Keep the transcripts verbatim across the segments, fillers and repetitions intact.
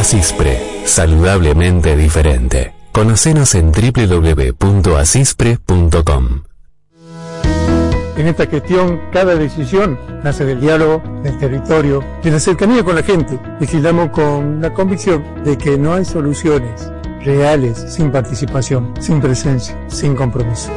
Asispre, saludablemente diferente. Conocenos en doble u doble u doble u punto asispre punto com. En esta gestión, cada decisión nace del diálogo, del territorio, de la cercanía con la gente. Legislamos con la convicción de que no hay soluciones reales sin participación, sin presencia, sin compromiso.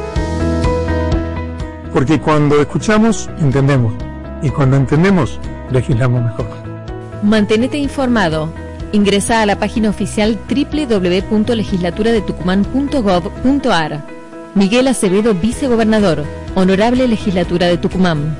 Porque cuando escuchamos, entendemos. Y cuando entendemos, legislamos mejor. Mantenete informado. Ingresa a la página oficial doble u doble u doble u punto legislatura de tucumán punto gov punto ar. Miguel Acevedo, vicegobernador. Honorable Legislatura de Tucumán.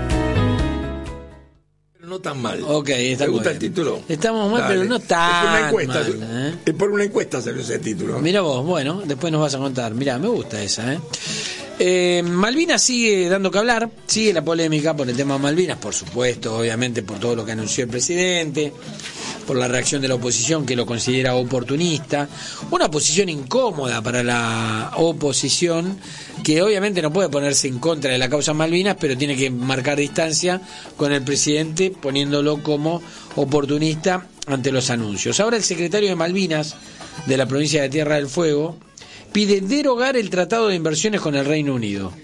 No tan mal. Ok, está ¿Te gusta bien. el título? Estamos mal, Dale. pero no Es por tan una encuesta. mal, ¿eh? Es por una encuesta salió ese título. Mira vos, bueno, después nos vas a contar. Mira, me gusta esa, ¿eh? Eh, Malvinas sigue dando que hablar, sigue la polémica por el tema de Malvinas, por supuesto, obviamente por todo lo que anunció el presidente, por la reacción de la oposición que lo considera oportunista, una posición incómoda para la oposición que obviamente no puede ponerse en contra de la causa Malvinas, pero tiene que marcar distancia con el presidente poniéndolo como oportunista ante los anuncios. Ahora el secretario de Malvinas de la provincia de Tierra del Fuego pide derogar el tratado de inversiones con el Reino Unido.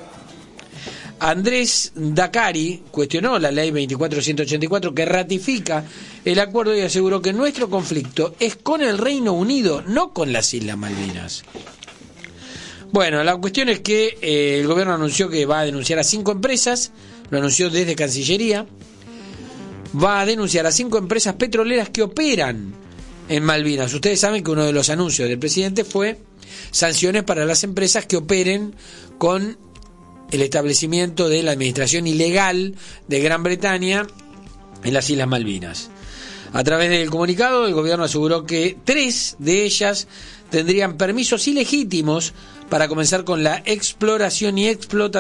Andrés Dacari cuestionó la ley veinticuatro mil ciento ochenta y cuatro que ratifica el acuerdo y aseguró que nuestro conflicto es con el Reino Unido, no con las Islas Malvinas. Bueno, la cuestión es que eh, el gobierno anunció que va a denunciar a cinco empresas, lo anunció desde Cancillería, va a denunciar a cinco empresas petroleras que operan en Malvinas. Ustedes saben que uno de los anuncios del presidente fue sanciones para las empresas que operen con el establecimiento de la administración ilegal de Gran Bretaña en las Islas Malvinas. A través del comunicado, el gobierno aseguró que tres de ellas tendrían permisos ilegítimos para comenzar con la exploración y explotación